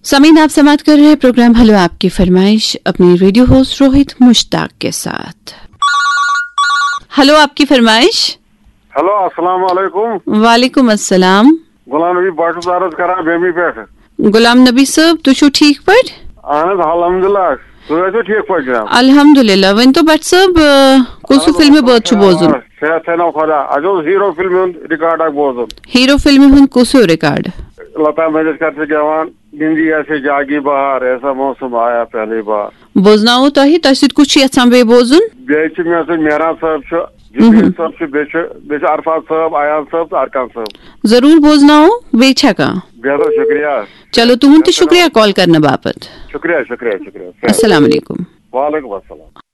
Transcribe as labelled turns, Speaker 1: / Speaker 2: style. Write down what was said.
Speaker 1: सामीन, आप समाप्त कर रहे हैं प्रोग्राम हेलो आपकी फरमाइश अपनी रेडियो होस्ट रोहित मुश्ताक के साथ। हेलो आपकी फरमाइश।
Speaker 2: हेलो अस्सलाम वालेकुम।
Speaker 1: वालेकुम अस्सलाम।
Speaker 2: गुलाम नबी बट अर्ज करा बेमी पे।
Speaker 1: गुलाम नबी साहब तुम ठीक पे?
Speaker 2: अहन अल्हम्दुलिल्लाह तुम ठीक पे जनाब?
Speaker 1: अल्हम्दुलिल्लाह। वन तो बट साहब कुछ फिल्म बहुत बोजुन
Speaker 2: सेहत थे ना खुदा अजो hero film record बोजुन
Speaker 1: hero film हुन कुसो रिकॉर्ड
Speaker 2: लता मंगेशकर से जवान जिंदगी ऐसे जागी बहार ऐसा मौसम आया पहली बार
Speaker 1: बोजनाओ तही तसित कुछ यछान बे बोजुन
Speaker 2: बे मे मेहरान साहब जिब्रील साहब बे अरफात साहब आयान साहब अरकान साहब
Speaker 1: जरूर बोजनाओ बेछा का
Speaker 2: बेहद शुक्रिया।
Speaker 1: चलो तुम तो शुक्रिया कॉल करने बापत।
Speaker 2: शुक्रिया शुक्रिया शुक्रिया।
Speaker 1: अस्सलाम वालेकुम।
Speaker 2: वालेकुम अस्सलाम।